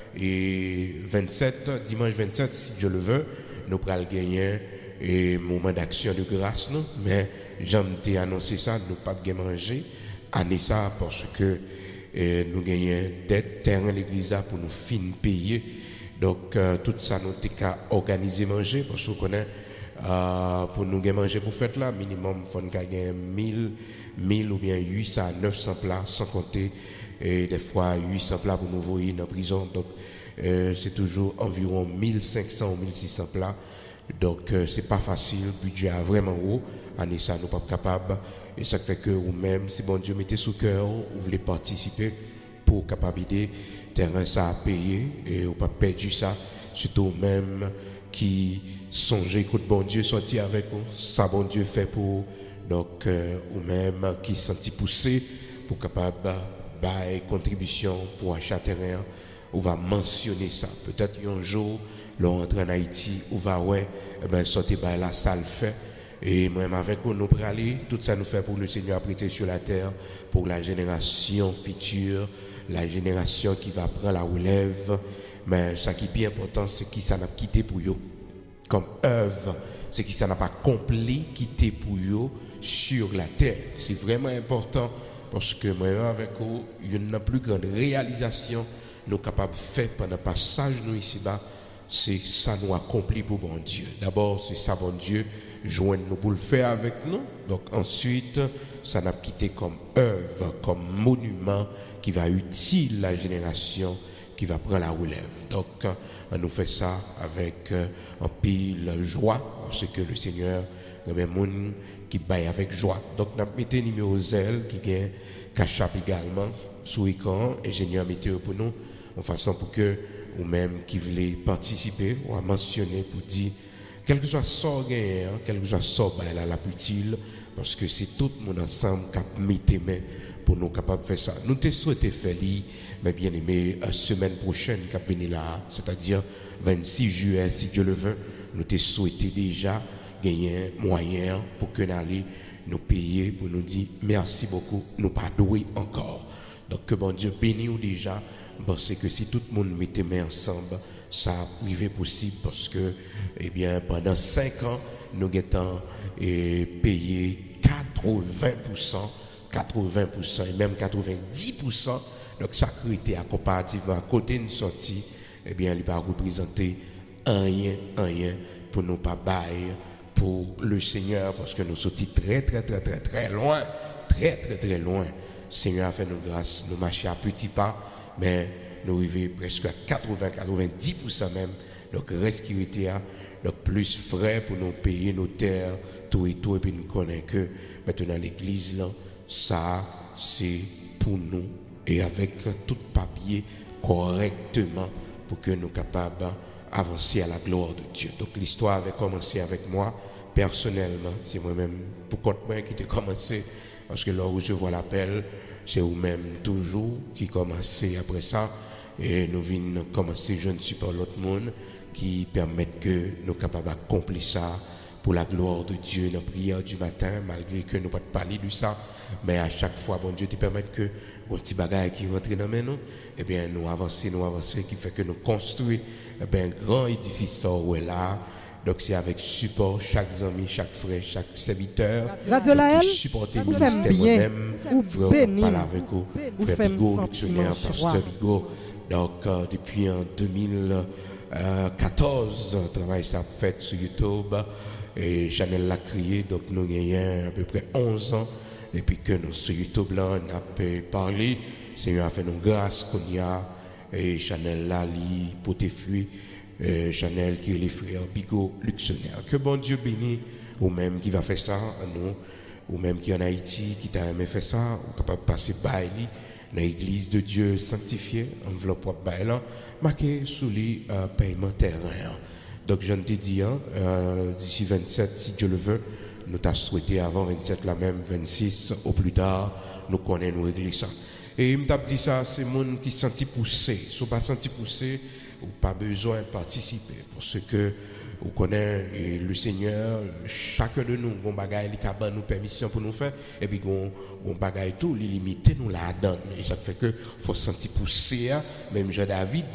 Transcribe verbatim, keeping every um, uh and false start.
et vingt-sept, dimanche vingt-sept, si Dieu le veut, nous pourrons gagner un moment d'action de grâce, non? Mais j'aime t'ai annoncé ça, nous ne pouvons pas manger, année ça, parce que eh, nous gagnons des terrains à l'église pour nous fin payer. Donc, euh, tout ça, nous avons organisé manger, parce qu'on connaît, euh, pour nous manger pour fête là, minimum, il faut gagner mille, mille ou bien huit cents à neuf cents plats, sans compter et des fois huit cents plats pour nous voyer dans la prison. Donc, euh, c'est toujours environ mille cinq cents ou mille six cents plats. Donc, euh, c'est pas facile, le budget est vraiment haut. En ça, nous ne sommes pas capables. Et ça fait que vous-même, si bon Dieu mettez sous cœur, vous voulez participer pour capabilité, terrain ça à payer et vous pas perdu ça. Surtout même qui songez, écoute, bon Dieu sorti avec vous, ça bon Dieu fait pour donc euh, ou même qui senti poussé pour capable bailler contribution pour achat terrain, on va mentionner ça. Peut-être un jour, l'on entre en Haïti, on va ouais, eh ben sortir bailler la salle fait. Et même avec nous, nous aller, tout ça nous fait pour le Seigneur à prêter sur la terre, pour la génération future, la génération qui va prendre la relève. Mais ce qui est bien important, c'est qui ça n'a quitté pour eux. Comme œuvre, c'est qui ça n'a pas complet quitté pour eux sur la terre. C'est vraiment important parce que moi, avec vous, il y a une plus grande réalisation nous sommes capables de faire pendant le passage nous ici-bas. C'est ça nous accomplit pour bon Dieu. D'abord, c'est ça, bon Dieu, joindre nous pour le faire avec nous. Donc ensuite, ça n'a quitté comme œuvre, comme monument qui va utile la génération qui va prendre la relève. Donc, on nous fait ça avec euh, un pile joie, parce que le Seigneur, il y a des gens qui baillent avec joie. Donc, on a mis un numéro zèle qui gagne cachap également sous l'écran, ingénieur météo pour nous, en façon pour que, ou même qui voulait participer, ou à mentionner pour dire, quel que soit sort gagnant, quel que soit sort bah, la plus utile, parce que c'est tout le monde ensemble qui a mis tes mains pour nous capables de faire ça. Nous te souhaitons faire lire, mais bien aimé, la semaine prochaine qui va venir là, c'est-à-dire vingt-six juillet, si Dieu le veut, nous te souhaitons déjà gagner moyen pour que nous allions nous payer, pour nous dire merci beaucoup, nous pas doués encore. Donc que bon Dieu bénisse déjà, parce que si tout le monde mettait main ensemble, ça arrivé possible parce que, eh bien, pendant cinq ans, nous avons payé quatre-vingts pour cent, quatre-vingts pour cent et même quatre-vingt-dix pour cent. Donc, ça a été à comparativement à côté d'une sortie, eh bien, il va représenter rien, rien pour nous pas bailler pour le Seigneur parce que nous sommes très, très, très, très, très loin, très, très, très loin. Le Seigneur a fait nos grâces, nous marchons à petits pas, mais nous arrivons presque à quatre-vingts à quatre-vingt-dix pour cent même. Donc, reste qui était là, donc plus frais pour nous payer nos terres, tout et tout, et puis nous connaissons que maintenant l'église, là, ça, c'est pour nous, et avec tout papier correctement, pour que nous soyons capables d'avancer à la gloire de Dieu. Donc, l'histoire avait commencé avec moi, personnellement, c'est moi-même, pour compte moi qui a commencé, parce que là où je vois l'appel, c'est vous-même toujours qui commencez après ça. Et nous venons commencer jeune support l'autre monde qui permettent que nous soyons capables d'accomplir ça pour la gloire de Dieu dans la prière du matin, malgré que nous ne pouvons pas parler de ça. Mais à chaque fois, bon Dieu te permet que un petit bagage qui rentre dans nous, eh bien nous avancer, nous avancer, qui fait que nous construisons eh bien, un grand édifice là. Donc c'est avec support, chaque ami, chaque frère, chaque serviteur qui supporte le ministère moi-même, frère, on parle avec vous, frère Bigot, luxionnaire, pasteur Bigot. Donc euh, depuis en deux mille quatorze, travail ça fait sur YouTube, et Chanel l'a créé, donc nous gagnons à peu près onze ans, depuis que nous sur YouTube là, on a pu parler, Seigneur a fait nos grâces qu'on y a, et Chanel là, li pour tes fruits. Euh, Chanel qui est les frères Bigot luxionnaire. Que bon Dieu bénisse ou même qui va faire ça à nous, ou même qui en Haïti qui t'a aimé faire ça, ou capable de passer par lui dans l'église de Dieu sanctifiée, enveloppe par là, marqué sous les euh, paiements terrain. Donc je te dis, hein, euh, d'ici vingt-sept, si Dieu le veut, nous t'a souhaité avant vingt-sept, la même vingt-six, au plus tard, nous connaissons nous régler ça. Et il m'a dit ça, c'est le monde qui se senti poussé. Si vous ne pas senti poussé, ou pas besoin de participer parce que vous connaissez le Seigneur, chacun de nous, on bagaille qui nous permission pour nous faire, et puis on, on bagaille tout, les limiter nous la donne. Et ça fait que faut se sentir poussé, même Jean David.